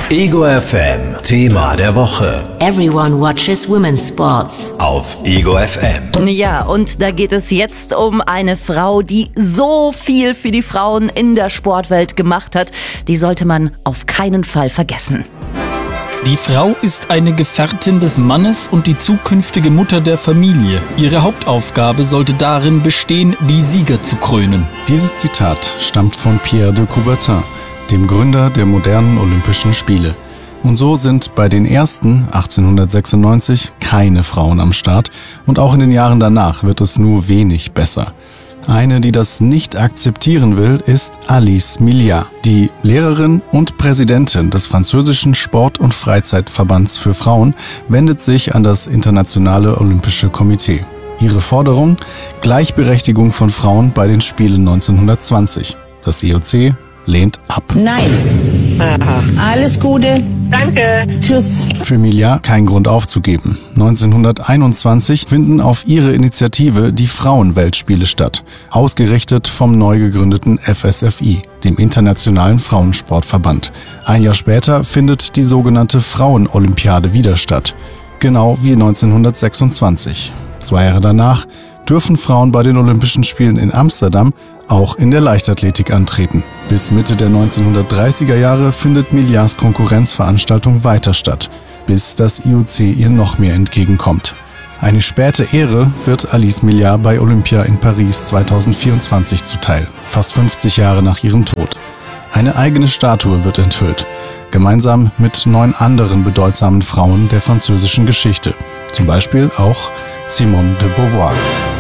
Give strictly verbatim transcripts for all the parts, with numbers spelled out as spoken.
Ego F M, Thema der Woche. Everyone watches women's sports. Auf Ego F M. Ja, und da geht es jetzt um eine Frau, die so viel für die Frauen in der Sportwelt gemacht hat. Die sollte man auf keinen Fall vergessen. Die Frau ist eine Gefährtin des Mannes und die zukünftige Mutter der Familie. Ihre Hauptaufgabe sollte darin bestehen, die Sieger zu krönen. Dieses Zitat stammt von Pierre de Coubertin, dem Gründer der modernen Olympischen Spiele. Und so sind bei den ersten achtzehnhundertsechsundneunzig keine Frauen am Start und auch in den Jahren danach wird es nur wenig besser. Eine, die das nicht akzeptieren will, ist Alice Milliat. Die Lehrerin und Präsidentin des französischen Sport- und Freizeitverbands für Frauen wendet sich an das Internationale Olympische Komitee. Ihre Forderung: Gleichberechtigung von Frauen bei den Spielen neunzehnhundertzwanzig. Das I O C lehnt ab. Nein. Aha. Alles Gute. Danke. Tschüss. Für Milliat kein Grund aufzugeben. neunzehnhunderteinundzwanzig finden auf ihre Initiative die Frauenweltspiele statt, ausgerichtet vom neu gegründeten F S F I, dem Internationalen Frauensportverband. Ein Jahr später findet die sogenannte Frauenolympiade wieder statt, genau wie neunzehnhundertsechsundzwanzig. Zwei Jahre danach dürfen Frauen bei den Olympischen Spielen in Amsterdam auch in der Leichtathletik antreten. Bis Mitte der neunzehnhundertdreißiger Jahre findet Milliats Konkurrenzveranstaltung weiter statt, bis das I O C ihr noch mehr entgegenkommt. Eine späte Ehre wird Alice Milliat bei Olympia in Paris zweitausendvierundzwanzig zuteil, fast fünfzig Jahre nach ihrem Tod. Eine eigene Statue wird enthüllt, gemeinsam mit neun anderen bedeutsamen Frauen der französischen Geschichte, zum Beispiel auch Simone de Beauvoir.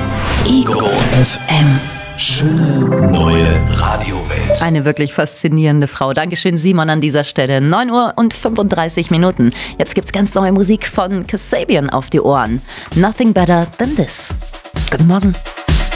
Ego F M. Schöne neue Radiowelt. Eine wirklich faszinierende Frau. Dankeschön, Simon, an dieser Stelle. neun Uhr und fünfunddreißig Minuten. Jetzt gibt's ganz neue Musik von Kasabian auf die Ohren. Nothing better than this. Guten Morgen.